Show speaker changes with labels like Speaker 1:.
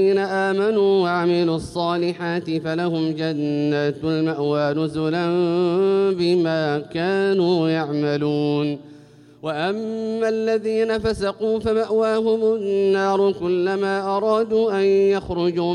Speaker 1: الذين آمنوا وعملوا الصالحات فلهم جنات المأوى نزلا بما كانوا يعملون. وأما الذين فسقوا فمأواهم النار كلما أرادوا أن يخرجوا